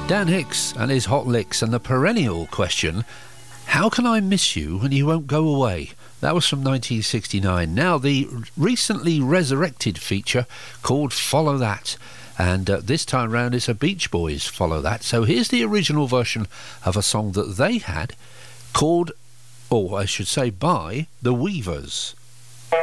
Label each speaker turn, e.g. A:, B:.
A: Dan Hicks and his Hot Licks and the perennial question, how can I miss you when you won't go away? That was from 1969. Now the recently resurrected feature called Follow That, and this time round it's a Beach Boys Follow That. So here's the original version of a song that they had called, or I should say by, the Weavers.